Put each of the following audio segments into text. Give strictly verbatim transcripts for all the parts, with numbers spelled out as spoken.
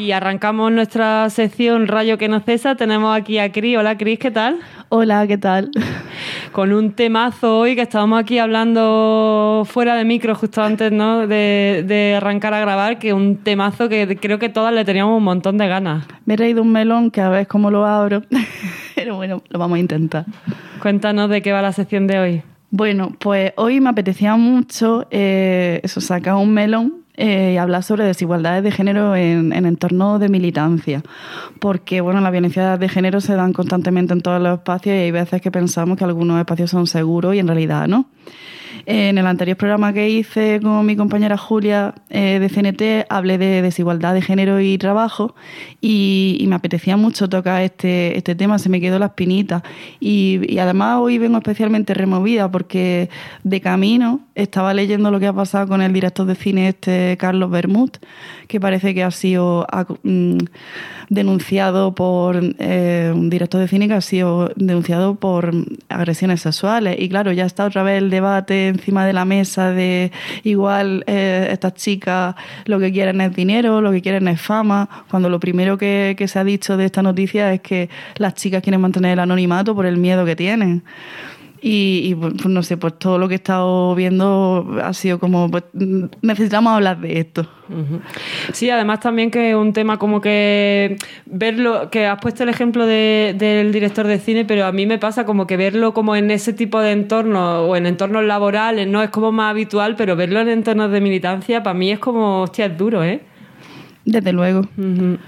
Y arrancamos nuestra sección Rayo que no cesa. Tenemos aquí a Cris. Hola Cris, ¿qué tal? Hola, ¿qué tal? Con un temazo hoy que estábamos aquí hablando fuera de micro justo antes, ¿no? de, de arrancar a grabar, que un temazo que creo que todas le teníamos un montón de ganas. Me he traído un melón que a ver cómo lo abro, pero bueno, lo vamos a intentar. Cuéntanos de qué va la sección de hoy. Bueno, pues hoy me apetecía mucho eh, eso, sacar un melón eh, y hablar sobre desigualdades de género en, en entornos de militancia. Porque, bueno, las violencias de género se dan constantemente en todos los espacios y hay veces que pensamos que algunos espacios son seguros y en realidad no. En el anterior programa que hice con mi compañera Julia eh, de C N T hablé de desigualdad de género y trabajo y, y me apetecía mucho tocar este, este tema, se me quedó la espinita y, y además hoy vengo especialmente removida porque de camino estaba leyendo lo que ha pasado con el director de cine este Carlos Bermúdez, que parece que ha sido mm, denunciado por eh, un director de cine que ha sido denunciado por agresiones sexuales y claro, ya está otra vez el debate encima de la mesa de igual eh, estas chicas lo que quieren es dinero, lo que quieren es fama, cuando lo primero que, que se ha dicho de esta noticia es que las chicas quieren mantener el anonimato por el miedo que tienen. Y, y pues no sé, pues todo lo que he estado viendo ha sido como, pues necesitamos hablar de esto. Uh-huh. Sí, además también que es un tema como que verlo, que has puesto el ejemplo de, del director de cine, pero a mí me pasa como que verlo como en ese tipo de entornos o en entornos laborales, no es como más habitual, pero verlo en entornos de militancia para mí es como, hostia, es duro, ¿eh? Desde luego. Uh-huh.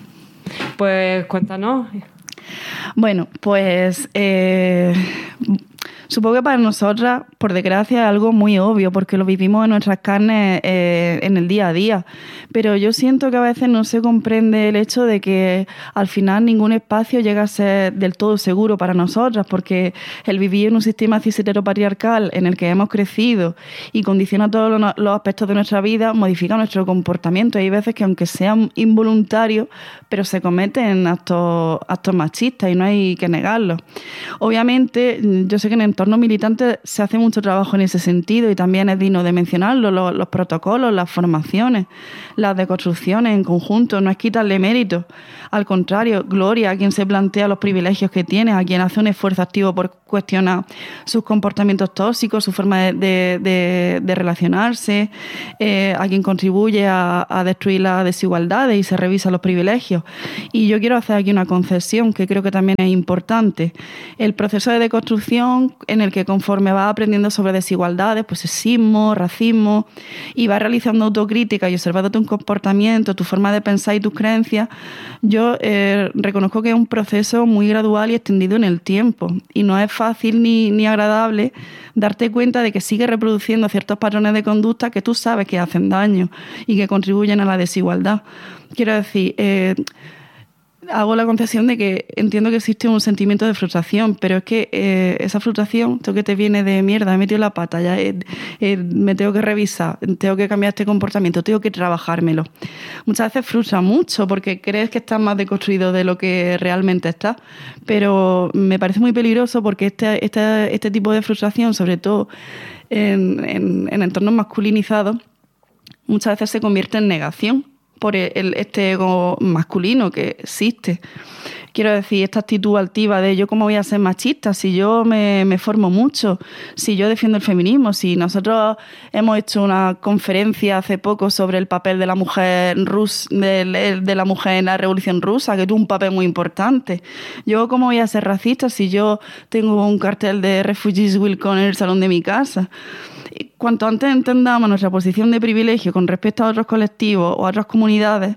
Pues cuéntanos. Bueno, pues eh, supongo que para nosotras, por desgracia, es algo muy obvio porque lo vivimos en nuestras carnes eh, en el día a día. Pero yo siento que a veces no se comprende el hecho de que al final ningún espacio llega a ser del todo seguro para nosotras porque el vivir en un sistema cis heteropatriarcal en el que hemos crecido y condiciona todos los, los aspectos de nuestra vida, modifica nuestro comportamiento. Hay veces que aunque sean involuntarios, pero se cometen actos, actos machistas y no hay que negarlo. Obviamente, yo sé que en entornos militantes se hace mucho trabajo en ese sentido y también es digno de mencionarlo, los, los protocolos, las formaciones, las deconstrucciones en conjunto, no es quitarle mérito. Al contrario, gloria a quien se plantea los privilegios que tiene, a quien hace un esfuerzo activo por cuestionar sus comportamientos tóxicos, su forma de, de, de, de relacionarse, eh, a quien contribuye a, a destruir las desigualdades y se revisa los privilegios. Y yo quiero hacer aquí una concesión que creo que también es importante. El proceso de deconstrucción en el que conforme vas aprendiendo sobre desigualdades, pues sexismo, racismo, y vas realizando autocrítica y observando tu comportamiento, tu forma de pensar y tus creencias, yo eh, reconozco que es un proceso muy gradual y extendido en el tiempo. Y no es fácil ni, ni agradable darte cuenta de que sigues reproduciendo ciertos patrones de conducta que tú sabes que hacen daño y que contribuyen a la desigualdad. Quiero decir, eh, hago la concesión de que entiendo que existe un sentimiento de frustración, pero es que eh, esa frustración, esto que te viene de mierda, he metido la pata, ya eh, eh, me tengo que revisar, tengo que cambiar este comportamiento, tengo que trabajármelo. Muchas veces frustra mucho porque crees que estás más deconstruido de lo que realmente estás, pero me parece muy peligroso porque este, este, este tipo de frustración, sobre todo en, en, en entornos masculinizados, muchas veces se convierte en negación por el, este ego masculino que existe. Quiero decir, esta actitud altiva de yo cómo voy a ser machista si yo me, me formo mucho, si yo defiendo el feminismo, si nosotros hemos hecho una conferencia hace poco sobre el papel de la mujer rus, de, de la mujer en la Revolución Rusa, que tuvo un papel muy importante. Yo cómo voy a ser racista si yo tengo un cartel de Refugees Welcome en el salón de mi casa. Cuanto antes entendamos nuestra posición de privilegio con respecto a otros colectivos o a otras comunidades,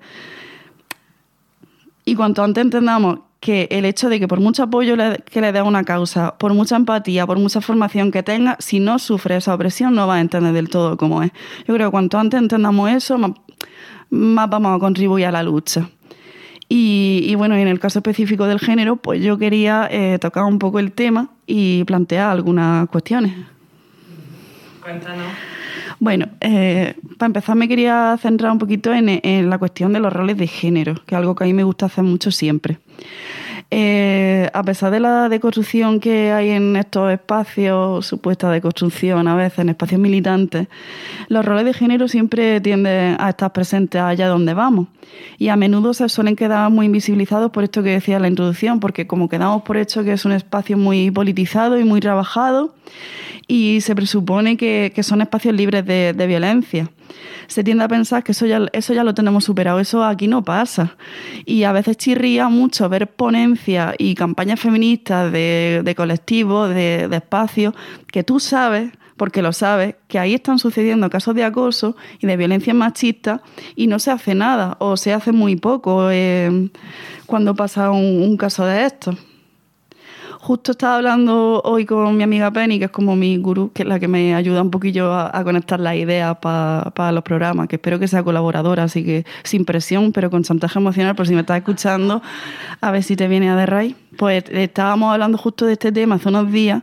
y cuanto antes entendamos que el hecho de que por mucho apoyo que le dé a una causa, por mucha empatía, por mucha formación que tenga, si no sufre esa opresión no va a entender del todo cómo es. Yo creo que cuanto antes entendamos eso, más, más vamos a contribuir a la lucha. Y, y bueno, en el caso específico del género, pues yo quería eh, tocar un poco el tema y plantear algunas cuestiones. Cuéntanos. Bueno, eh, para empezar me quería centrar un poquito en, en la cuestión de los roles de género, que es algo que a mí me gusta hacer mucho siempre. Eh, a pesar de la deconstrucción que hay en estos espacios, supuesta deconstrucción a veces en espacios militantes, los roles de género siempre tienden a estar presentes allá donde vamos. Y a menudo se suelen quedar muy invisibilizados por esto que decía en la introducción, porque como quedamos por hecho que es un espacio muy politizado y muy trabajado, y se presupone que, que son espacios libres de, de violencia. Se tiende a pensar que eso ya, eso ya lo tenemos superado, eso aquí no pasa. Y a veces chirría mucho ver ponencias y campañas feministas de, de colectivos, de, de espacios, que tú sabes, porque lo sabes, que ahí están sucediendo casos de acoso y de violencia machista y no se hace nada, o se hace muy poco eh, cuando pasa un, un caso de estos. Justo estaba hablando hoy con mi amiga Penny, que es como mi gurú, que es la que me ayuda un poquillo a, a conectar las ideas para pa los programas, que espero que sea colaboradora, así que sin presión, pero con chantaje emocional, por si me estás escuchando, a ver si te viene a de raíz. Pues estábamos hablando justo de este tema hace unos días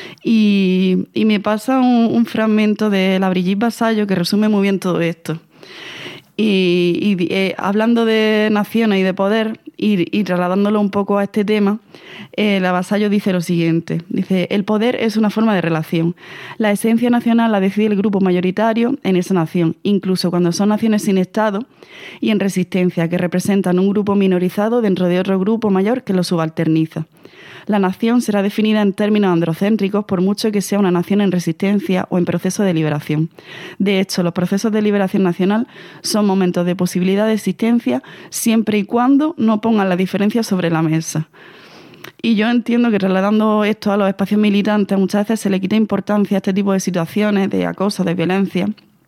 y, y me pasa un, un fragmento de la Brigitte Vasallo que resume muy bien todo esto. Y, y eh, hablando de naciones y de poder y, y trasladándolo un poco a este tema, eh, la Vasallo dice lo siguiente, dice: el poder es una forma de relación. La esencia nacional la decide el grupo mayoritario en esa nación, incluso cuando son naciones sin Estado y en resistencia, que representan un grupo minorizado dentro de otro grupo mayor que lo subalterniza. La nación será definida en términos androcéntricos por mucho que sea una nación en resistencia o en proceso de liberación. De hecho, los procesos de liberación nacional son momentos de posibilidad de existencia siempre y cuando no pongan la diferencia sobre la mesa. Y yo entiendo que trasladando esto a los espacios militantes muchas veces se le quita importancia a este tipo de situaciones de acoso, de violencia,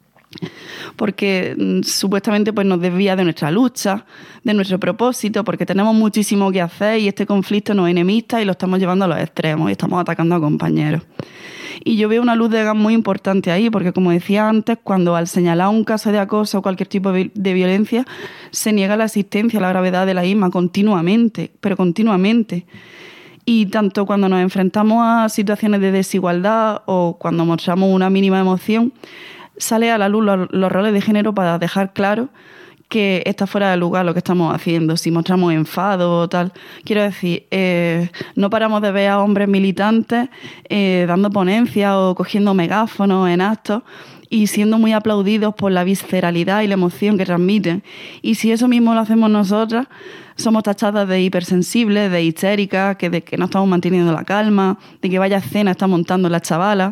porque mmm, supuestamente pues, nos desvía de nuestra lucha, de nuestro propósito, porque tenemos muchísimo que hacer y este conflicto nos enemista y lo estamos llevando a los extremos y estamos atacando a compañeros. Y yo veo una luz de gas muy importante ahí, porque como decía antes, cuando al señalar un caso de acoso o cualquier tipo de violencia, se niega la existencia, la gravedad de la misma continuamente, pero continuamente. Y tanto cuando nos enfrentamos a situaciones de desigualdad o cuando mostramos una mínima emoción, sale a la luz los, los roles de género para dejar claro que está fuera de lugar lo que estamos haciendo, si mostramos enfado o tal. Quiero decir, eh, no paramos de ver a hombres militantes eh, dando ponencias o cogiendo megáfonos en actos y siendo muy aplaudidos por la visceralidad y la emoción que transmiten. Y si eso mismo lo hacemos nosotras, somos tachadas de hipersensibles, de histéricas, que de que no estamos manteniendo la calma, de que vaya escena está montando la chavala,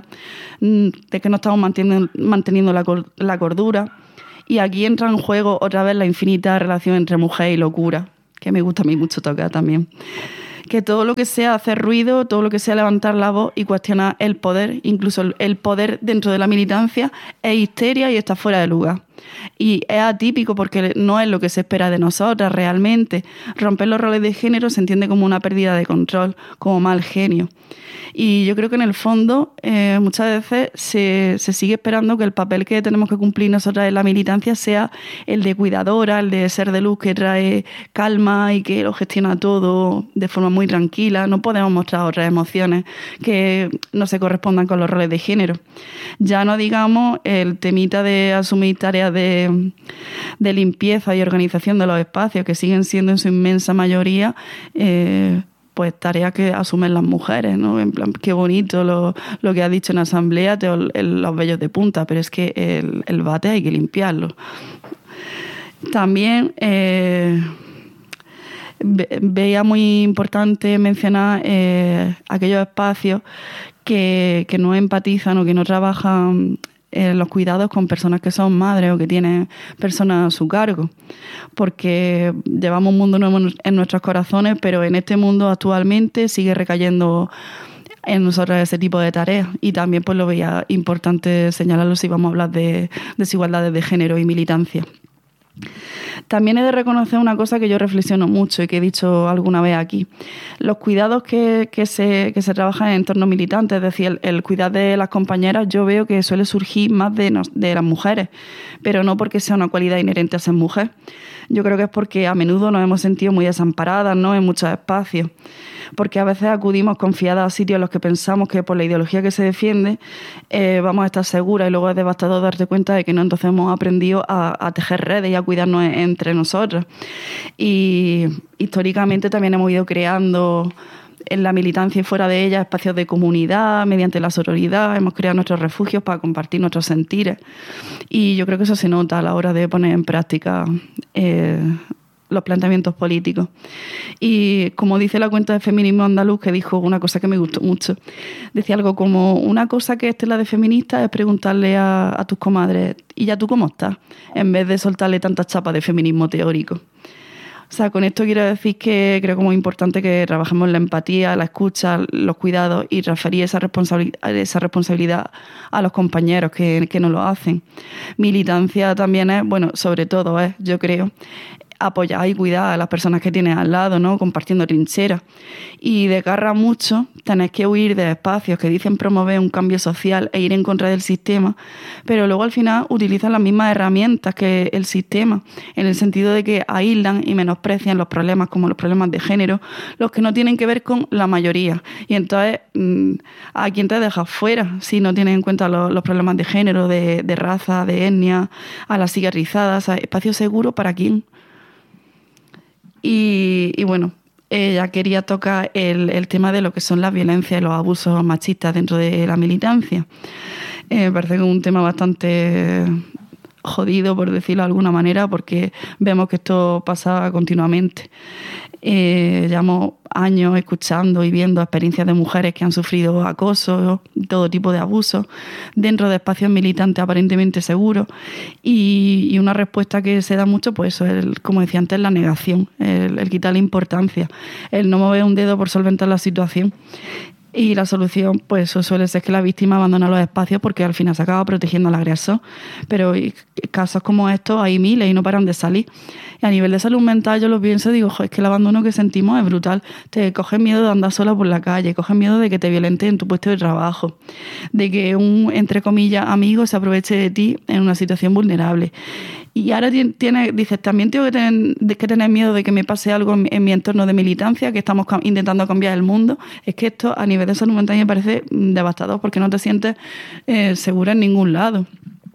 de que no estamos manteniendo, manteniendo la, la cordura. Y aquí entra en juego otra vez la infinita relación entre mujer y locura, que me gusta a mí mucho tocar también. Que todo lo que sea hacer ruido, todo lo que sea levantar la voz y cuestionar el poder, incluso el poder dentro de la militancia, es histeria y está fuera de lugar. Y es atípico porque no es lo que se espera de nosotras realmente. Romper los roles de género se entiende como una pérdida de control, como mal genio. Y yo creo que en el fondo eh, muchas veces se, se sigue esperando que el papel que tenemos que cumplir nosotras en la militancia sea el de cuidadora, el de ser de luz que trae calma y que lo gestiona todo de forma muy tranquila. No podemos mostrar otras emociones que no se correspondan con los roles de género. Ya no digamos el temita de asumir tareas de, de limpieza y organización de los espacios, que siguen siendo en su inmensa mayoría eh, pues tareas que asumen las mujeres, ¿no? En plan, qué bonito lo, lo que has dicho en asamblea, te, el, los vellos de punta, pero es que el, el bate hay que limpiarlo. También eh, ve, veía muy importante mencionar eh, aquellos espacios que, que no empatizan o que no trabajan en los cuidados con personas que son madres o que tienen personas a su cargo, porque llevamos un mundo nuevo en nuestros corazones, pero en este mundo actualmente sigue recayendo en nosotros ese tipo de tareas, y también pues lo veía importante señalarlo si vamos a hablar de desigualdades de género y militancia. También he de reconocer una cosa que yo reflexiono mucho y que he dicho alguna vez aquí. Los cuidados que, que, se, que se trabajan en entornos militantes, es decir, el, el cuidar de las compañeras, yo veo que suele surgir más de, nos, de las mujeres, pero no porque sea una cualidad inherente a ser mujer. Yo creo que es porque a menudo nos hemos sentido muy desamparadas, ¿no?, en muchos espacios, porque a veces acudimos confiadas a sitios en los que pensamos que por la ideología que se defiende eh, vamos a estar seguras, y luego es devastador darte cuenta de que no, entonces hemos aprendido a, a tejer redes y a cuidarnos en, entre nosotras. Y históricamente también hemos ido creando en la militancia y fuera de ella espacios de comunidad, mediante la sororidad, hemos creado nuestros refugios para compartir nuestros sentires. Y yo creo que eso se nota a la hora de poner en práctica eh, los planteamientos políticos. Y como dice la cuenta de Feminismo Andaluz, que dijo una cosa que me gustó mucho, decía algo como: una cosa que esté la de feminista es preguntarle a, a tus comadres, ¿y ya tú cómo estás?, en vez de soltarle tantas chapas de feminismo teórico. O sea, con esto quiero decir que creo que es muy importante que trabajemos en la empatía, la escucha, los cuidados y referir esa responsabilidad, esa responsabilidad a los compañeros que, que nos lo hacen. Militancia también es, bueno, sobre todo es, yo creo, apoyar y cuidar a las personas que tienes al lado, ¿no?, compartiendo trincheras. Y desgarra mucho tener que huir de espacios que dicen promover un cambio social e ir en contra del sistema, pero luego al final utilizan las mismas herramientas que el sistema, en el sentido de que aíslan y menosprecian los problemas como los problemas de género, los que no tienen que ver con la mayoría. Y entonces, ¿a quién te dejas fuera si no tienes en cuenta los, los problemas de género, de, de raza, de etnia, a las cigarrizadas? O sea, ¿espacio seguro para quién? Y, y bueno, ella quería tocar el, el tema de lo que son las violencias y los abusos machistas dentro de la militancia. Eh, me parece que es un tema bastante jodido, por decirlo de alguna manera, porque vemos que esto pasa continuamente. Eh, llevamos años escuchando y viendo experiencias de mujeres que han sufrido acoso, todo tipo de abusos, dentro de espacios militantes aparentemente seguros, y, y una respuesta que se da mucho, pues eso, el, como decía antes, la negación, el, el quitarle importancia, el no mover un dedo por solventar la situación. Y la solución, pues eso suele ser que la víctima abandona los espacios porque al final se acaba protegiendo al agresor. Pero casos como estos hay miles y no paran de salir. Y a nivel de salud mental yo lo pienso y digo, jo, es que el abandono que sentimos es brutal. Te coges miedo de andar sola por la calle, coges miedo de que te violenten en tu puesto de trabajo, de que un, entre comillas, amigo se aproveche de ti en una situación vulnerable. Y ahora tiene, dices, también tengo que tener, que tener miedo de que me pase algo en, en mi entorno de militancia, que estamos intentando cambiar el mundo. Es que esto a nivel de salud mental me parece devastador porque no te sientes eh, segura en ningún lado.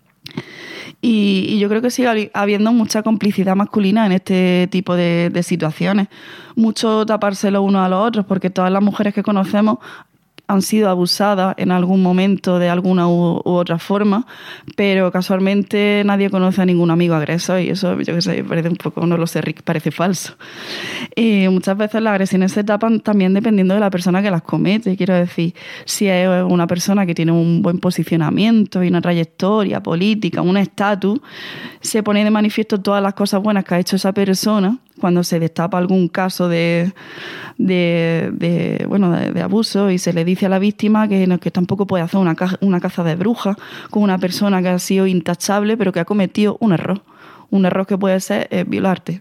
Y, y yo creo que sigue habiendo mucha complicidad masculina en este tipo de, de situaciones. Mucho taparse los unos a los otros, porque todas las mujeres que conocemos han sido abusadas en algún momento de alguna u, u otra forma, pero casualmente nadie conoce a ningún amigo agresor y eso, yo qué sé, parece un poco, no lo sé, parece falso. Y muchas veces las agresiones se tapan también dependiendo de la persona que las comete. Quiero decir, si es una persona que tiene un buen posicionamiento y una trayectoria política, un estatus, se pone de manifiesto todas las cosas buenas que ha hecho esa persona cuando se destapa algún caso de, de, de, bueno, de, de abuso y se le dice a la víctima que, no, que tampoco puede hacer una, ca- una caza de brujas con una persona que ha sido intachable pero que ha cometido un error. Un error que puede ser eh, violarte.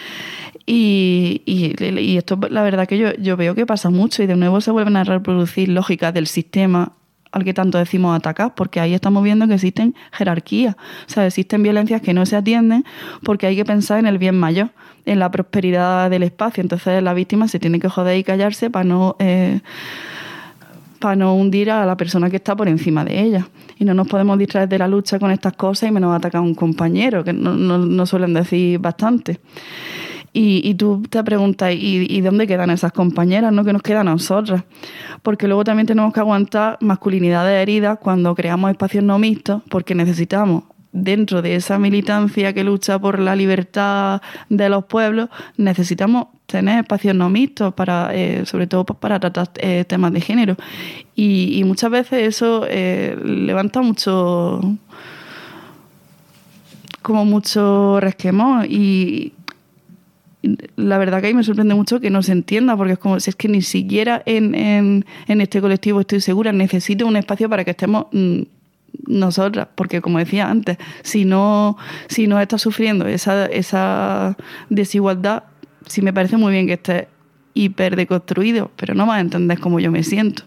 Y, y, y esto la verdad que yo, yo veo que pasa mucho y de nuevo se vuelven a reproducir lógicas del sistema al que tanto decimos atacar, porque ahí estamos viendo que existen jerarquías, o sea, existen violencias que no se atienden porque hay que pensar en el bien mayor, en la prosperidad del espacio. Entonces la víctima se tiene que joder y callarse para no, eh, para no hundir a la persona que está por encima de ella. Y no nos podemos distraer de la lucha con estas cosas y menos atacar a un compañero, que no, no, no suelen decir bastante. Y, y tú te preguntas, ¿y, ¿y dónde quedan esas compañeras, no? ¿Qué nos quedan a nosotras? Porque luego también tenemos que aguantar masculinidades heridas cuando creamos espacios no mixtos, porque necesitamos, dentro de esa militancia que lucha por la libertad de los pueblos, necesitamos tener espacios no mixtos, para, eh, sobre todo para tratar eh, temas de género. Y, y muchas veces eso eh, levanta mucho, como mucho resquemor y... La verdad que a mí me sorprende mucho que no se entienda, porque es como si es que ni siquiera en, en, en este colectivo estoy segura, necesito un espacio para que estemos mmm, nosotras, porque como decía antes, si no, si no estás sufriendo esa, esa desigualdad, sí me parece muy bien que estés hiper deconstruido, pero no vas a entender cómo yo me siento.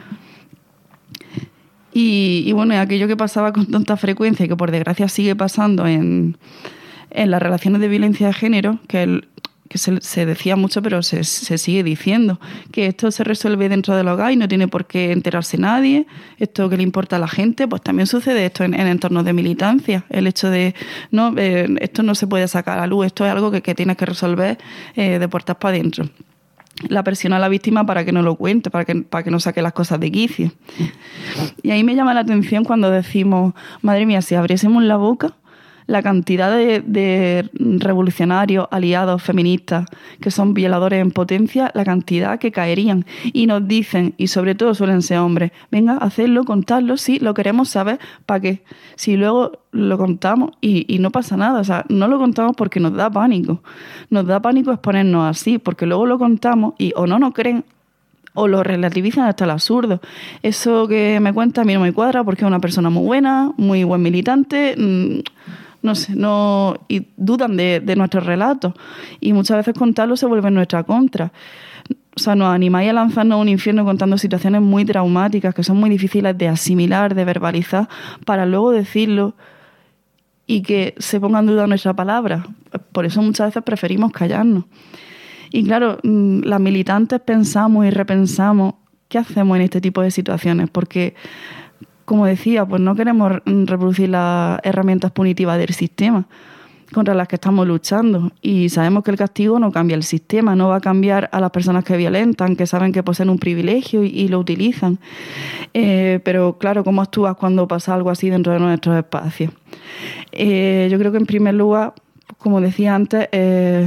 Y, y bueno, aquello que pasaba con tanta frecuencia y que por desgracia sigue pasando en, en las relaciones de violencia de género, que el que se, se decía mucho, pero se, se sigue diciendo, que esto se resuelve dentro del hogar y no tiene por qué enterarse nadie, esto que le importa a la gente, pues también sucede esto en, en entornos de militancia, el hecho de, no, eh, esto no se puede sacar a la luz, esto es algo que, que tienes que resolver eh, de puertas para adentro. La presiona a la víctima para que no lo cuente, para que, para que no saque las cosas de quicio. Y ahí me llama la atención cuando decimos, madre mía, si abriésemos la boca, la cantidad de, de revolucionarios, aliados, feministas, que son violadores en potencia, la cantidad que caerían. Y nos dicen, y sobre todo suelen ser hombres, venga, hacedlo, contadlo, sí, lo queremos saber, ¿para qué? Si luego lo contamos y, y no pasa nada, o sea, no lo contamos porque nos da pánico. Nos da pánico exponernos así, porque luego lo contamos y o no nos creen, o lo relativizan hasta el absurdo. Eso que me cuenta a mí no me cuadra porque es una persona muy buena, muy buen militante, mmm, no sé, no, y dudan de, de nuestros relatos. Y muchas veces contarlo se vuelve en nuestra contra. O sea, nos animáis a lanzarnos a un infierno contando situaciones muy traumáticas que son muy difíciles de asimilar, de verbalizar, para luego decirlo y que se ponga en duda nuestra palabra. Por eso muchas veces preferimos callarnos. Y claro, las militantes pensamos y repensamos qué hacemos en este tipo de situaciones, porque, como decía, pues no queremos reproducir las herramientas punitivas del sistema contra las que estamos luchando. Y sabemos que el castigo no cambia el sistema, no va a cambiar a las personas que violentan, que saben que poseen un privilegio y, y lo utilizan. Eh, pero claro, ¿cómo actúas cuando pasa algo así dentro de nuestros espacios? Eh, yo creo que en primer lugar, como decía antes, eh,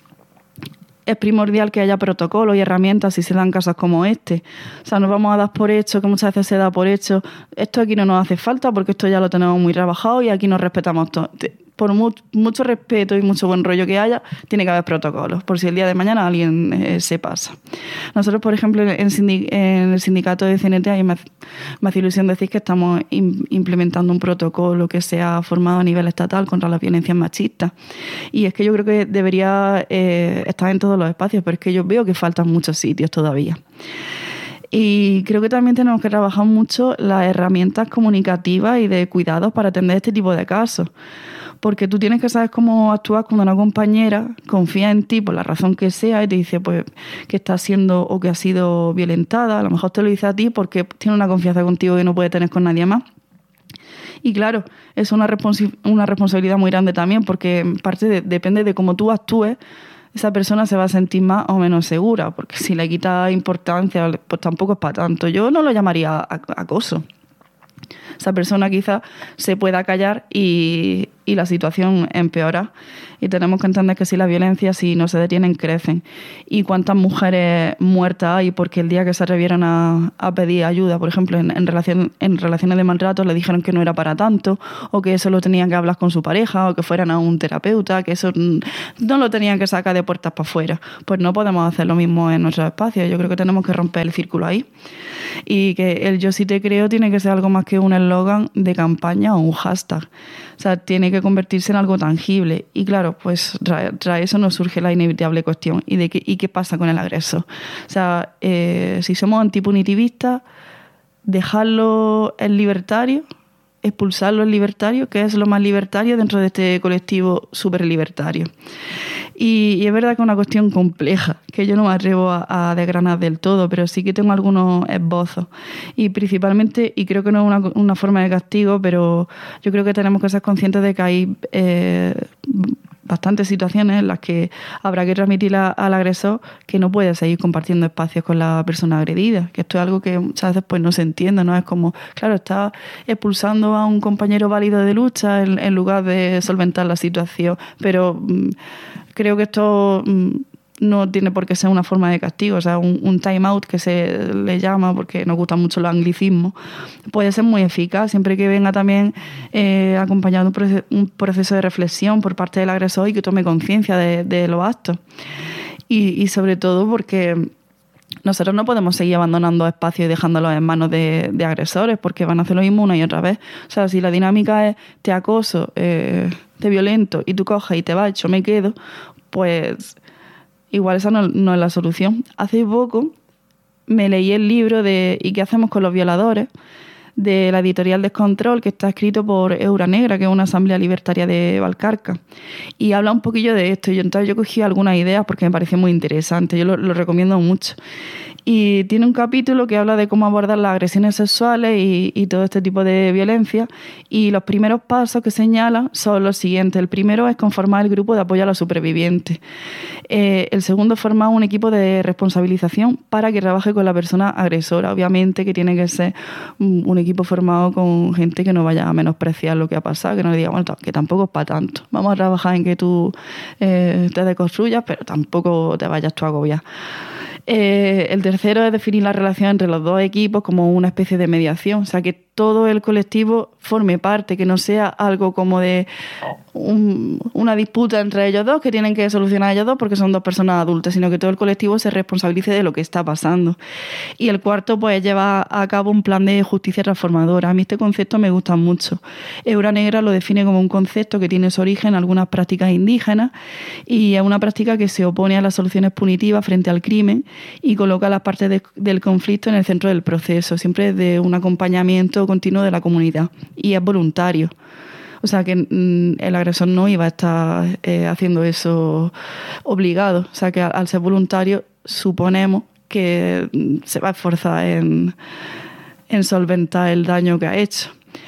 es primordial que haya protocolos y herramientas si se dan casos como este. O sea, nos vamos a dar por hecho, que muchas veces se da por hecho, esto aquí no nos hace falta porque esto ya lo tenemos muy trabajado y aquí nos respetamos todo. Por mu- mucho respeto y mucho buen rollo que haya, tiene que haber protocolos, por si el día de mañana alguien eh, se pasa. Nosotros, por ejemplo, en, sindic- en el sindicato de C N T, a mí me, me hace ilusión decir que estamos in- implementando un protocolo que se ha formado a nivel estatal contra las violencias machistas. Y es que yo creo que debería eh, estar en todos los espacios, pero es que yo veo que faltan muchos sitios todavía. Y creo que también tenemos que trabajar mucho las herramientas comunicativas y de cuidados para atender este tipo de casos. Porque tú tienes que saber cómo actuar cuando una compañera confía en ti por la razón que sea y te dice pues que está siendo o que ha sido violentada. A lo mejor te lo dice a ti porque tiene una confianza contigo que no puede tener con nadie más. Y claro, es una, responsi- una responsabilidad muy grande también porque en parte de, depende de cómo tú actúes, esa persona se va a sentir más o menos segura, porque si le quita importancia, pues tampoco es para tanto. Yo no lo llamaría acoso. Esa persona quizás se pueda callar y, y la situación empeora. Y tenemos que entender que si las violencias, si no se detienen, crecen. Y cuántas mujeres muertas hay porque el día que se atrevieron a, a pedir ayuda, por ejemplo, en, en, relación, en relaciones de maltrato, le dijeron que no era para tanto, o que eso lo tenían que hablar con su pareja, o que fueran a un terapeuta, que eso no lo tenían que sacar de puertas para afuera. Pues no podemos hacer lo mismo en nuestros espacios. Yo creo que tenemos que romper el círculo ahí. Y que el yo sí te creo tiene que ser algo más que un eslogan de campaña o un hashtag. O sea, tiene que convertirse en algo tangible. Y claro, pues tras eso nos surge la inevitable cuestión. ¿Y, de qué, y qué pasa con el agresor? O sea, eh, si somos antipunitivistas, dejarlo en libertario, expulsarlo en libertario, que es lo más libertario dentro de este colectivo súper libertario. Y, y es verdad que es una cuestión compleja, que yo no me atrevo a, a desgranar del todo, pero sí que tengo algunos esbozos. Y principalmente, y creo que no es una, una forma de castigo, pero yo creo que tenemos que ser conscientes de que hay eh, bastantes situaciones en las que habrá que transmitir a, al agresor que no puede seguir compartiendo espacios con la persona agredida, que esto es algo que muchas veces pues no se entiende, ¿no? Es como, claro, está expulsando a un compañero válido de lucha en, en lugar de solventar la situación, pero mmm, creo que esto mmm, no tiene por qué ser una forma de castigo, o sea, un, un time out que se le llama, porque nos gustan mucho los anglicismos, puede ser muy eficaz siempre que venga también eh, acompañado de un proceso, un proceso de reflexión por parte del agresor y que tome conciencia de, de los actos. Y, y sobre todo porque nosotros no podemos seguir abandonando espacios y dejándolos en manos de, de agresores, porque van a hacer lo mismo una y otra vez. O sea, si la dinámica es te acoso, eh, te violento y tú coges y te vas, yo me quedo, pues igual esa no, no es la solución. Hace poco me leí el libro de ¿Y qué hacemos con los violadores?, de la editorial Descontrol, que está escrito por Eura Negra, que es una asamblea libertaria de Valcarca. Y habla un poquillo de esto. Y entonces yo cogí algunas ideas porque me pareció muy interesante. Yo lo, lo recomiendo mucho. Y tiene un capítulo que habla de cómo abordar las agresiones sexuales y, y todo este tipo de violencia. Y los primeros pasos que señala son los siguientes. El primero es conformar el grupo de apoyo a los supervivientes. Eh, el segundo, formar un equipo de responsabilización para que trabaje con la persona agresora. Obviamente que tiene que ser un, un equipo formado con gente que no vaya a menospreciar lo que ha pasado, que no le diga, bueno, que tampoco es para tanto. Vamos a trabajar en que tú eh, te deconstruyas, pero tampoco te vayas tú a agobiar. Eh, el tercero es definir la relación entre los dos equipos como una especie de mediación, o sea, que todo el colectivo forme parte, que no sea algo como de un, una disputa entre ellos dos que tienen que solucionar ellos dos porque son dos personas adultas, sino que todo el colectivo se responsabilice de lo que está pasando. Y el cuarto, pues, lleva a cabo un plan de justicia transformadora. A mí este concepto me gusta mucho. Eura Negra lo define como un concepto que tiene su origen en algunas prácticas indígenas y es una práctica que se opone a las soluciones punitivas frente al crimen y coloca las partes de, del conflicto en el centro del proceso, siempre de un acompañamiento continuo de la comunidad, y es voluntario. O sea que mm, el agresor no iba a estar eh, haciendo eso obligado. O sea que al, al ser voluntario suponemos que mm, se va a esforzar en, en solventar el daño que ha hecho.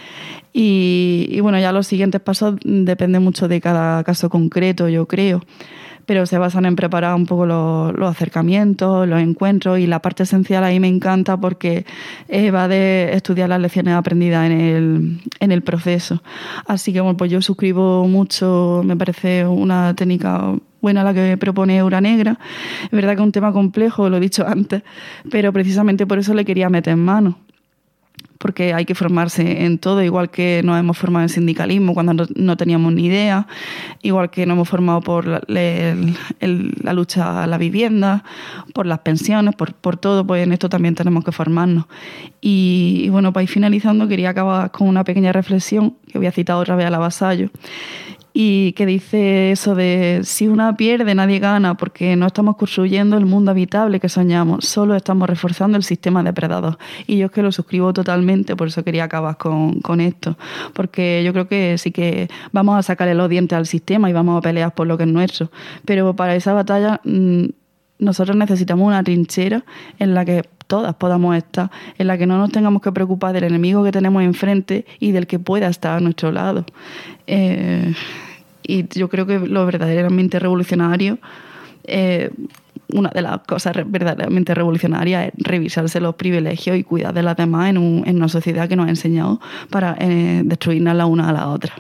Y, y bueno, ya los siguientes pasos dependen mucho de cada caso concreto, yo creo. Pero se basan en preparar un poco los, los acercamientos, los encuentros, y la parte esencial ahí me encanta porque eh, va de estudiar las lecciones aprendidas en el, en el proceso. Así que bueno, pues yo suscribo mucho, me parece una técnica buena la que propone Eura Negra. Es verdad que es un tema complejo, lo he dicho antes, pero precisamente por eso le quería meter en mano. Porque hay que formarse en todo, igual que nos hemos formado en sindicalismo cuando no, no teníamos ni idea, igual que nos hemos formado por la, el, el, la lucha a la vivienda, por las pensiones, por, por todo, pues en esto también tenemos que formarnos. Y, y bueno, para ir finalizando, quería acabar con una pequeña reflexión, que voy a citar otra vez a la Vasallo, y que dice eso de: si una pierde, nadie gana, porque no estamos construyendo el mundo habitable que soñamos, solo estamos reforzando el sistema depredador. Y yo es que lo suscribo totalmente, por eso quería acabar con, con esto, porque yo creo que sí que vamos a sacarle los dientes al sistema y vamos a pelear por lo que es nuestro, pero para esa batalla mmm, nosotros necesitamos una trinchera en la que todas podamos estar, en la que no nos tengamos que preocupar del enemigo que tenemos enfrente y del que pueda estar a nuestro lado. Eh, y yo creo que lo verdaderamente revolucionario, eh, una de las cosas verdaderamente revolucionarias es revisarse los privilegios y cuidar de las demás en, un, en una sociedad que nos ha enseñado para eh, destruirnos la una a la otra.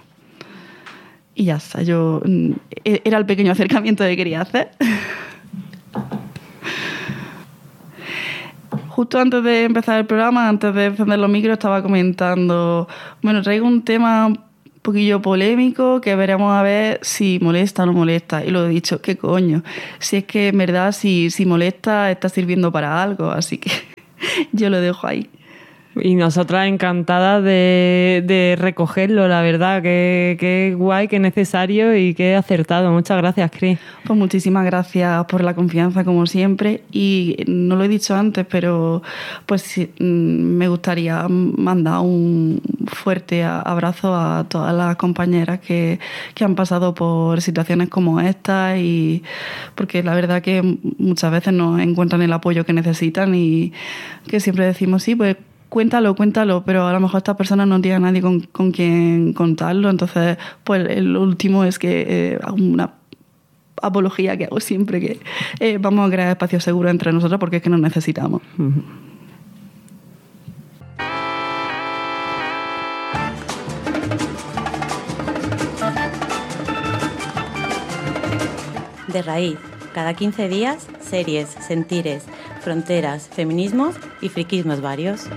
Y ya está, yo era el pequeño acercamiento que quería hacer. Justo antes de empezar el programa, antes de encender los micros, estaba comentando, bueno, traigo un tema un poquillo polémico que veremos a ver si molesta o no molesta. Y lo he dicho, ¿qué coño? Si es que en verdad, si, si molesta, está sirviendo para algo, así que yo lo dejo ahí. Y nosotras encantadas de, de recogerlo, la verdad, que, que guay, que necesario y que acertado. Muchas gracias, Cris. Pues muchísimas gracias por la confianza, como siempre. Y no lo he dicho antes, pero pues sí, me gustaría mandar un fuerte abrazo a todas las compañeras que, que han pasado por situaciones como esta, y porque la verdad que muchas veces no encuentran el apoyo que necesitan y que siempre decimos, sí, pues cuéntalo, cuéntalo, pero a lo mejor esta persona no tiene a nadie con, con quien contarlo. Entonces, pues el último es que eh, hago una apología que hago siempre, que eh, vamos a crear espacios seguros entre nosotros porque es que nos necesitamos. Uh-huh. De raíz, cada quince días, series, sentires, fronteras, feminismos y friquismos varios.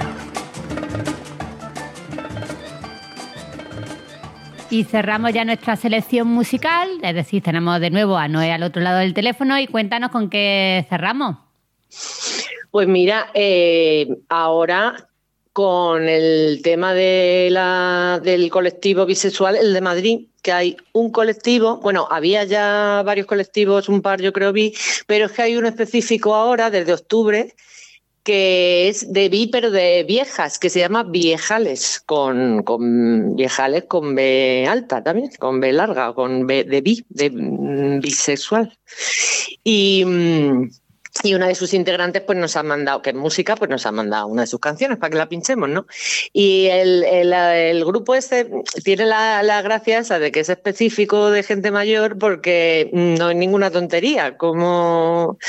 Y cerramos ya nuestra selección musical, es decir, tenemos de nuevo a Noé al otro lado del teléfono, y cuéntanos con qué cerramos. Pues mira, eh, ahora con el tema de la, del colectivo bisexual, el de Madrid, que hay un colectivo, bueno, había ya varios colectivos, un par yo creo vi, pero es que hay uno específico ahora, desde octubre, que es de bi, pero de viejas, que se llama Viejales, con, con Viejales con B alta también, con B larga, con B de bi, de mm, bisexual. Y, mm, y una de sus integrantes pues nos ha mandado, que es música, pues nos ha mandado una de sus canciones para que la pinchemos, ¿no? Y el, el, el grupo este tiene la, la gracia esa de que es específico de gente mayor porque no es ninguna tontería, como...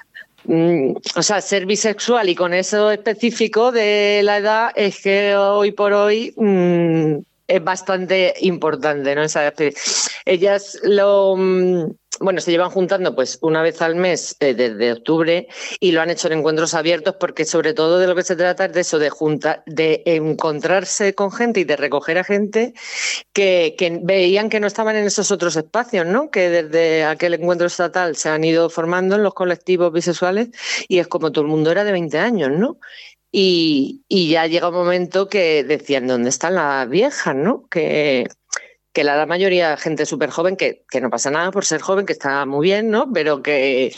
O sea, ser bisexual y con eso específico de la edad es que hoy por hoy mmm, es bastante importante, ¿no? Esa, ellas lo... Bueno, se llevan juntando pues una vez al mes eh, desde octubre y lo han hecho en encuentros abiertos porque sobre todo de lo que se trata es de eso, de juntar, de encontrarse con gente y de recoger a gente que, que veían que no estaban en esos otros espacios, ¿no? Que desde aquel encuentro estatal se han ido formando en los colectivos bisexuales y es como todo el mundo era de veinte años, ¿no? Y, y ya llega un momento que decían, ¿dónde están las viejas, no? Que... que la, la mayoría gente súper joven, que, que no pasa nada por ser joven, que está muy bien, ¿no? Pero que,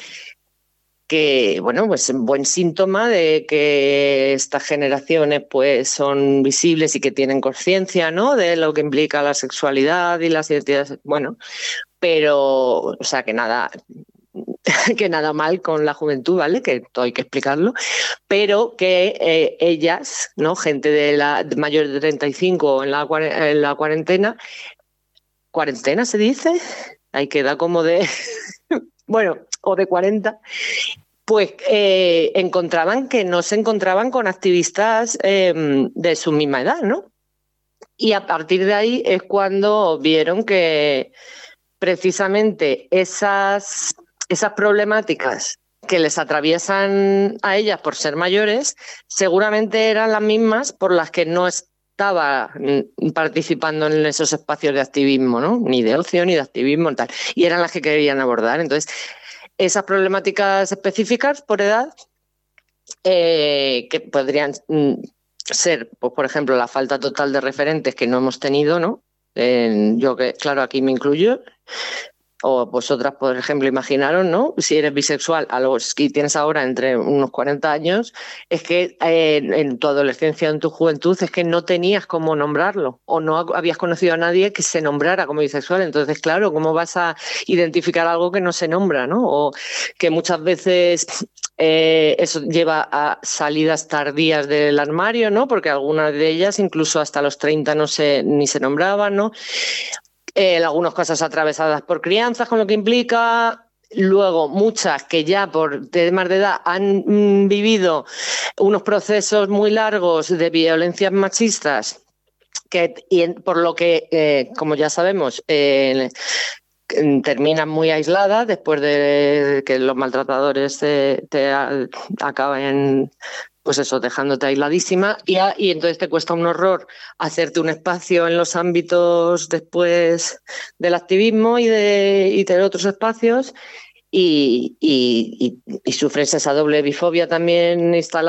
que bueno, pues un buen síntoma de que estas generaciones pues son visibles y que tienen conciencia, ¿no? De lo que implica la sexualidad y las identidades, bueno, pero, o sea, que nada... que nada mal con la juventud, ¿vale? Que todo hay que explicarlo, pero que eh, ellas, ¿no? Gente de la de mayor de treinta y cinco en la, en la cuarentena, ¿cuarentena se dice? Ahí queda como de... bueno, o de cuarenta, pues eh, encontraban que no se encontraban con activistas eh, de su misma edad, ¿no? Y a partir de ahí es cuando vieron que precisamente esas... esas problemáticas que les atraviesan a ellas por ser mayores, seguramente eran las mismas por las que no estaba participando en esos espacios de activismo, ¿no? Ni de ocio, ni de activismo, y tal. Y eran las que querían abordar. Entonces, esas problemáticas específicas por edad, eh, que podrían ser, pues, por ejemplo, la falta total de referentes que no hemos tenido, ¿no? Eh, yo que, claro, aquí me incluyo. O vosotras, por ejemplo, imaginaros, ¿no? Si eres bisexual a los que tienes ahora entre unos cuarenta años, es que eh, en tu adolescencia, en tu juventud, es que no tenías cómo nombrarlo o no habías conocido a nadie que se nombrara como bisexual. Entonces, claro, ¿cómo vas a identificar algo que no se nombra, ¿no? O que muchas veces eh, eso lleva a salidas tardías del armario, ¿no? Porque algunas de ellas incluso hasta los treinta no se, ni se nombraban, ¿no? Eh, algunas cosas atravesadas por crianzas, con lo que implica. Luego, muchas que ya por temas de edad han mm, vivido unos procesos muy largos de violencias machistas, que, y por lo que, eh, como ya sabemos, eh, terminan muy aisladas después de que los maltratadores te, te acaben... pues eso, dejándote aisladísima y, a, y entonces te cuesta un horror hacerte un espacio en los ámbitos después del activismo y de, y de otros espacios y, y, y, y sufres esa doble bifobia también instalada